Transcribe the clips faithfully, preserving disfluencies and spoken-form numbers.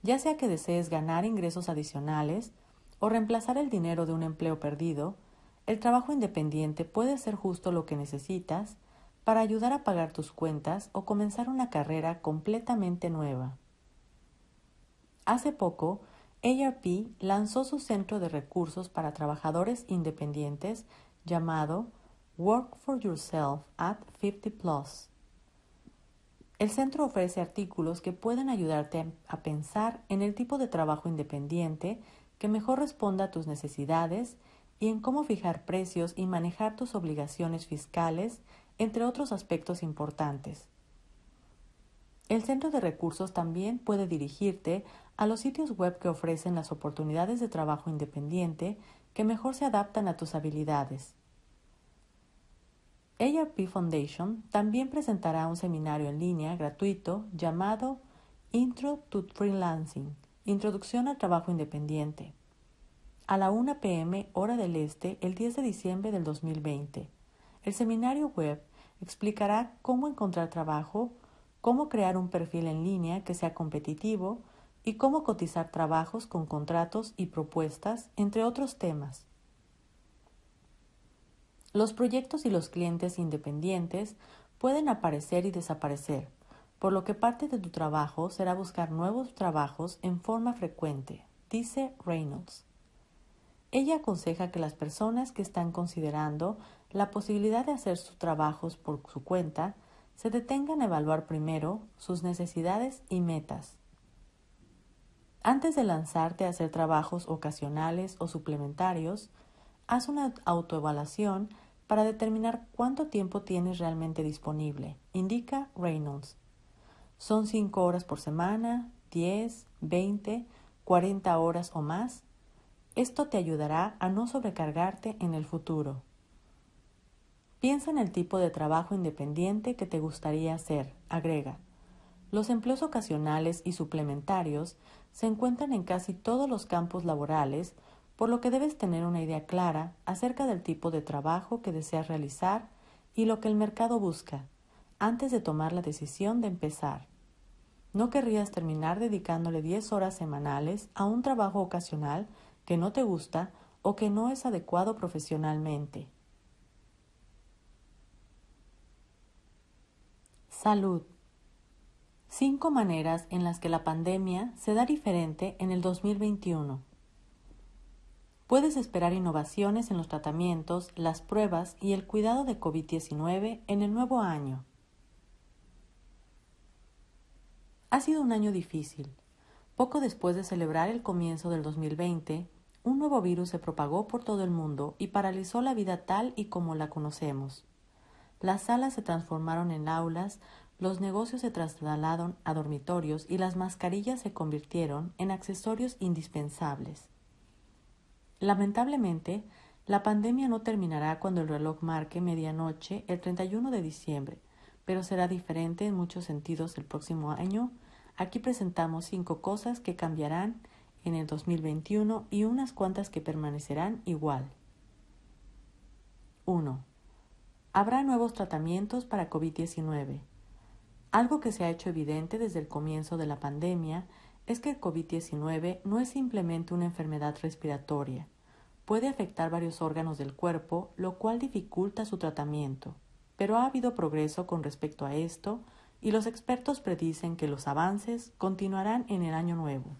Ya sea que desees ganar ingresos adicionales o reemplazar el dinero de un empleo perdido, el trabajo independiente puede ser justo lo que necesitas para ayudar a pagar tus cuentas o comenzar una carrera completamente nueva. Hace poco, A R P lanzó su centro de recursos para trabajadores independientes llamado Work for Yourself at cincuenta plus. El centro ofrece artículos que pueden ayudarte a pensar en el tipo de trabajo independiente que mejor responda a tus necesidades y en cómo fijar precios y manejar tus obligaciones fiscales, entre otros aspectos importantes. El centro de recursos también puede dirigirte a los sitios web que ofrecen las oportunidades de trabajo independiente que mejor se adaptan a tus habilidades. A R P Foundation también presentará un seminario en línea gratuito llamado Intro to Freelancing, Introducción al Trabajo Independiente, a la una p m hora del este el diez de diciembre del dos mil veinte. El seminario web explicará cómo encontrar trabajo, cómo crear un perfil en línea que sea competitivo y cómo cotizar trabajos con contratos y propuestas, entre otros temas. Los proyectos y los clientes independientes pueden aparecer y desaparecer, por lo que parte de tu trabajo será buscar nuevos trabajos en forma frecuente, dice Reynolds. Ella aconseja que las personas que están considerando la posibilidad de hacer sus trabajos por su cuenta se detengan a evaluar primero sus necesidades y metas. Antes de lanzarte a hacer trabajos ocasionales o suplementarios, haz una autoevaluación para determinar cuánto tiempo tienes realmente disponible, indica Reynolds. ¿Son cinco horas por semana, diez, veinte, cuarenta horas o más? Esto te ayudará a no sobrecargarte en el futuro. Piensa en el tipo de trabajo independiente que te gustaría hacer, agrega. Los empleos ocasionales y suplementarios se encuentran en casi todos los campos laborales, por lo que debes tener una idea clara acerca del tipo de trabajo que deseas realizar y lo que el mercado busca, antes de tomar la decisión de empezar. No querrías terminar dedicándole diez horas semanales a un trabajo ocasional que no te gusta o que no es adecuado profesionalmente. Salud. Cinco maneras en las que la pandemia se da diferente en el dos mil veintiuno. Puedes esperar innovaciones en los tratamientos, las pruebas y el cuidado de COVID diecinueve en el nuevo año. Ha sido un año difícil. Poco después de celebrar el comienzo del dos mil veinte, un nuevo virus se propagó por todo el mundo y paralizó la vida tal y como la conocemos. Las salas se transformaron en aulas, los negocios se trasladaron a dormitorios y las mascarillas se convirtieron en accesorios indispensables. Lamentablemente, la pandemia no terminará cuando el reloj marque medianoche el treinta y uno de diciembre, pero será diferente en muchos sentidos el próximo año. Aquí presentamos cinco cosas que cambiarán en el dos mil veintiuno y unas cuantas que permanecerán igual. uno. Habrá nuevos tratamientos para COVID diecinueve. Algo que se ha hecho evidente desde el comienzo de la pandemia es que el COVID diecinueve no es simplemente una enfermedad respiratoria. Puede afectar varios órganos del cuerpo, lo cual dificulta su tratamiento. Pero ha habido progreso con respecto a esto y los expertos predicen que los avances continuarán en el año nuevo.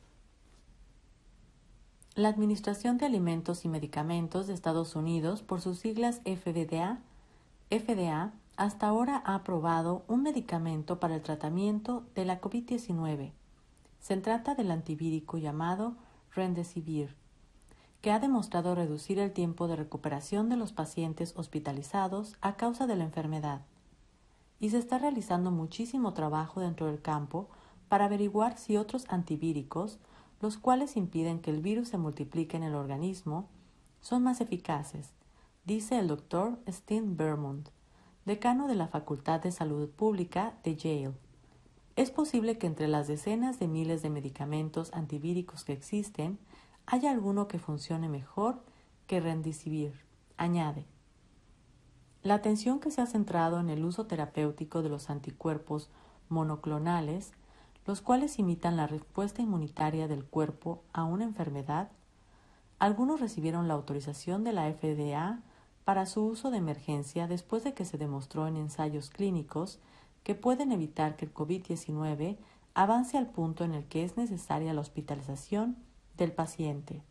La Administración de Alimentos y Medicamentos de Estados Unidos, por sus siglas F D A, F D A, hasta ahora ha aprobado un medicamento para el tratamiento de la COVID diecinueve. Se trata del antivírico llamado Remdesivir, que ha demostrado reducir el tiempo de recuperación de los pacientes hospitalizados a causa de la enfermedad. Y se está realizando muchísimo trabajo dentro del campo para averiguar si otros antivíricos, los cuales impiden que el virus se multiplique en el organismo, son más eficaces, dice el doctor Steve Vermont, decano de la Facultad de Salud Pública de Yale. Es posible que entre las decenas de miles de medicamentos antivíricos que existen, haya alguno que funcione mejor que Remdesivir, añade. La atención que se ha centrado en el uso terapéutico de los anticuerpos monoclonales, los cuales imitan la respuesta inmunitaria del cuerpo a una enfermedad. Algunos recibieron la autorización de la F D A para su uso de emergencia después de que se demostró en ensayos clínicos que pueden evitar que el COVID diecinueve avance al punto en el que es necesaria la hospitalización del paciente.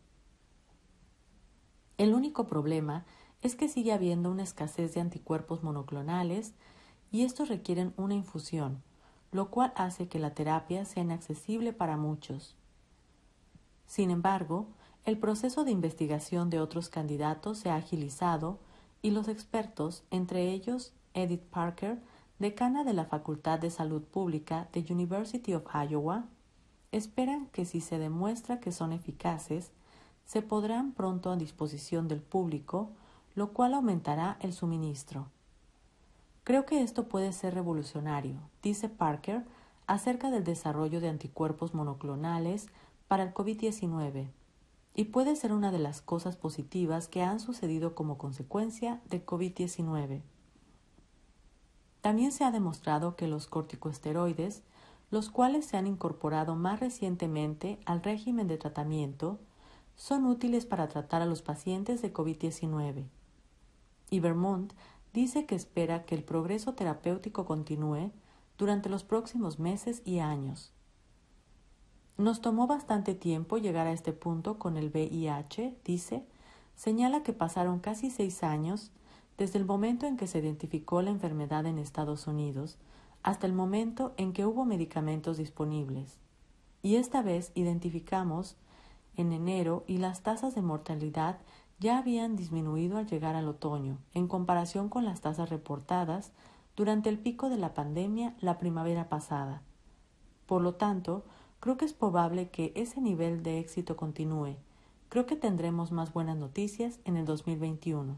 El único problema es que sigue habiendo una escasez de anticuerpos monoclonales y estos requieren una infusión, lo cual hace que la terapia sea inaccesible para muchos. Sin embargo, el proceso de investigación de otros candidatos se ha agilizado y los expertos, entre ellos Edith Parker, decana de la Facultad de Salud Pública de University of Iowa, esperan que si se demuestra que son eficaces, se pondrán pronto a disposición del público, lo cual aumentará el suministro. Creo que esto puede ser revolucionario, dice Parker, acerca del desarrollo de anticuerpos monoclonales para el COVID diecinueve, y puede ser una de las cosas positivas que han sucedido como consecuencia del COVID diecinueve. También se ha demostrado que los corticosteroides, los cuales se han incorporado más recientemente al régimen de tratamiento, son útiles para tratar a los pacientes de COVID diecinueve. Y Vermont dice que espera que el progreso terapéutico continúe durante los próximos meses y años. Nos tomó bastante tiempo llegar a este punto con el V I H, dice, señala que pasaron casi seis años desde el momento en que se identificó la enfermedad en Estados Unidos hasta el momento en que hubo medicamentos disponibles. Y esta vez identificamos en enero y las tasas de mortalidad ya habían disminuido al llegar al otoño, en comparación con las tasas reportadas durante el pico de la pandemia la primavera pasada. Por lo tanto, creo que es probable que ese nivel de éxito continúe. Creo que tendremos más buenas noticias en el dos mil veintiuno.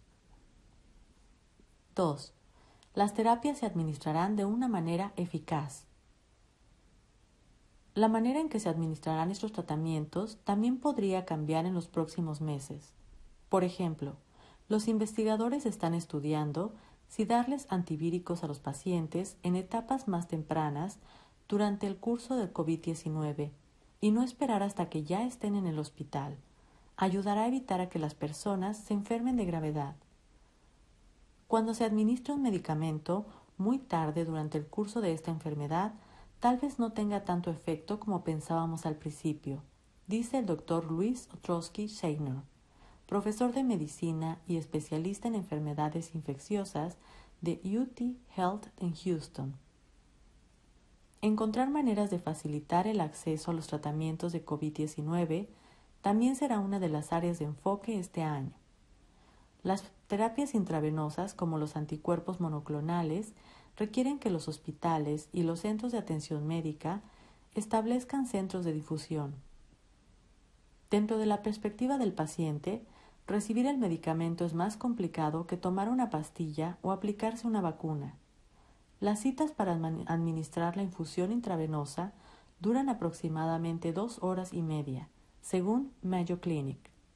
dos. Las terapias se administrarán de una manera eficaz. La manera en que se administrarán estos tratamientos también podría cambiar en los próximos meses. Por ejemplo, los investigadores están estudiando si darles antivíricos a los pacientes en etapas más tempranas durante el curso del COVID diecinueve y no esperar hasta que ya estén en el hospital ayudará a evitar a que las personas se enfermen de gravedad. Cuando se administra un medicamento muy tarde durante el curso de esta enfermedad, tal vez no tenga tanto efecto como pensábamos al principio, dice el doctor Louis Ostrowski Scheiner, profesor de medicina y especialista en enfermedades infecciosas de U T Health en Houston. Encontrar maneras de facilitar el acceso a los tratamientos de COVID diecinueve también será una de las áreas de enfoque este año. Las terapias intravenosas, como los anticuerpos monoclonales, requieren que los hospitales y los centros de atención médica establezcan centros de difusión. Dentro de la perspectiva del paciente, recibir el medicamento es más complicado que tomar una pastilla o aplicarse una vacuna. Las citas para administrar la infusión intravenosa duran aproximadamente dos horas y media, según Mayo Clinic.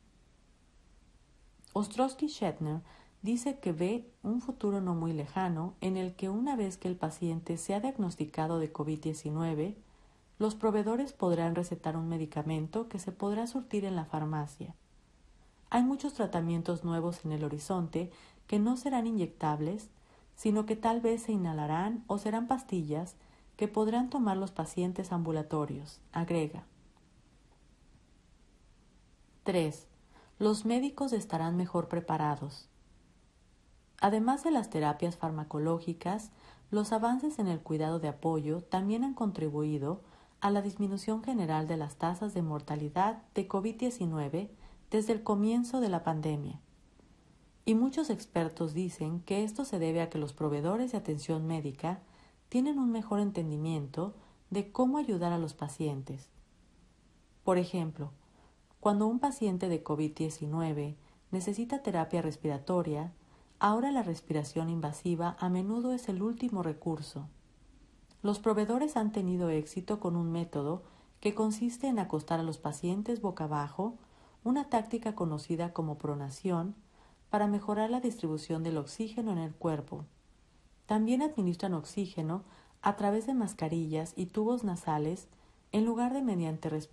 Ostrowski Scheiner dice que ve un futuro no muy lejano en el que una vez que el paciente sea diagnosticado de COVID diecinueve, los proveedores podrán recetar un medicamento que se podrá surtir en la farmacia. Hay muchos tratamientos nuevos en el horizonte que no serán inyectables, sino que tal vez se inhalarán o serán pastillas que podrán tomar los pacientes ambulatorios, agrega. tres. Los médicos estarán mejor preparados. Además de las terapias farmacológicas, los avances en el cuidado de apoyo también han contribuido a la disminución general de las tasas de mortalidad de COVID diecinueve desde el comienzo de la pandemia. Y muchos expertos dicen que esto se debe a que los proveedores de atención médica tienen un mejor entendimiento de cómo ayudar a los pacientes. Por ejemplo, cuando un paciente de COVID diecinueve necesita terapia respiratoria, ahora la respiración invasiva a menudo es el último recurso. Los proveedores han tenido éxito con un método que consiste en acostar a los pacientes boca abajo, una táctica conocida como pronación, para mejorar la distribución del oxígeno en el cuerpo. También administran oxígeno a través de mascarillas y tubos nasales en lugar de mediante